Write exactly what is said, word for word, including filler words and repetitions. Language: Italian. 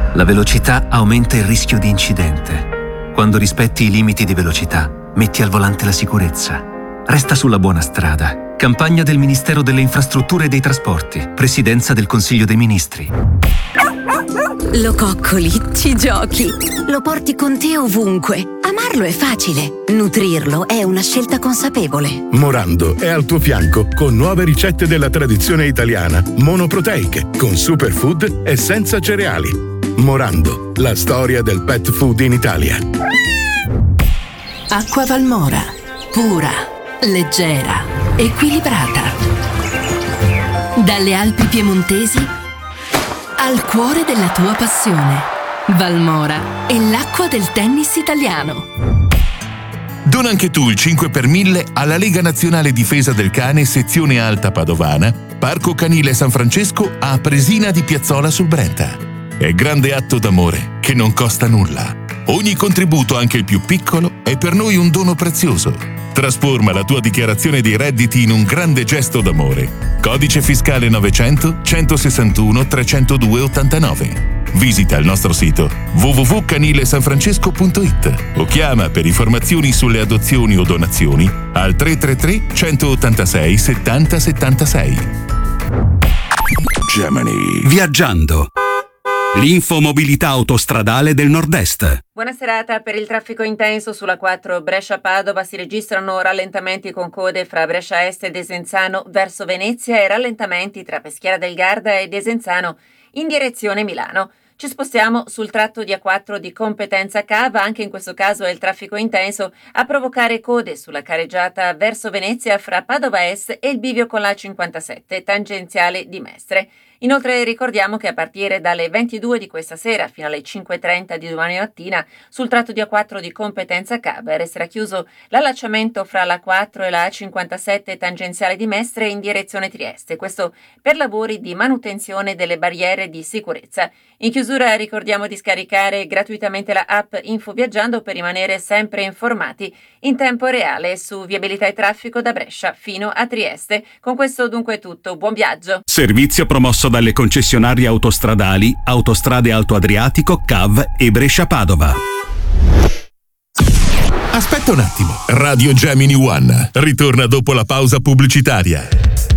La velocità aumenta il rischio di incidente. Quando rispetti i limiti di velocità, metti al volante la sicurezza. Resta sulla buona strada. Campagna del Ministero delle Infrastrutture e dei Trasporti. Presidenza del Consiglio dei Ministri. Lo coccoli, ci giochi, lo porti con te ovunque. Amarlo è facile, nutrirlo è una scelta consapevole. Morando è al tuo fianco con nuove ricette della tradizione italiana, monoproteiche, con superfood e senza cereali. Morando, la storia del pet food in Italia. Acqua Valmora, pura, leggera, equilibrata. Dalle Alpi piemontesi al cuore della tua passione. Valmora è l'acqua del tennis italiano. Dona anche tu il cinque per mille alla Lega Nazionale Difesa del Cane sezione Alta Padovana, Parco Canile San Francesco a Presina di Piazzola sul Brenta. È grande atto d'amore che non costa nulla. Ogni contributo, anche il più piccolo, è per noi un dono prezioso. Trasforma la tua dichiarazione dei redditi in un grande gesto d'amore. Codice fiscale novecento centosessantuno trecentodue ottantanove. Visita il nostro sito w w w punto canile san francesco punto i t o chiama per informazioni sulle adozioni o donazioni al tre tre tre centottantasei settanta settantasei. Gemini. Viaggiando. L'infomobilità autostradale del Nord-Est. Buona serata. Per il traffico intenso sulla quattro Brescia-Padova si registrano rallentamenti con code fra Brescia Est e Desenzano verso Venezia e rallentamenti tra Peschiera del Garda e Desenzano in direzione Milano. Ci spostiamo sul tratto di A quattro di competenza Cava, anche in questo caso è il traffico intenso a provocare code sulla careggiata verso Venezia fra Padova Est e il bivio con la cinquantasette, tangenziale di Mestre. Inoltre ricordiamo che a partire dalle ventidue di questa sera fino alle cinque e trenta di domani mattina sul tratto di A quattro di competenza Cava resterà chiuso l'allacciamento fra la quattro e la cinquantasette tangenziale di Mestre in direzione Trieste, questo per lavori di manutenzione delle barriere di sicurezza. In chiusura ricordiamo di scaricare gratuitamente la app Info Viaggiando per rimanere sempre informati in tempo reale su viabilità e traffico da Brescia fino a Trieste. Con questo dunque è tutto, buon viaggio! Servizio promosso dalle concessionarie autostradali Autostrade Alto Adriatico, C A V e Brescia-Padova. Aspetta un attimo. Radio Gemini One ritorna dopo la pausa pubblicitaria.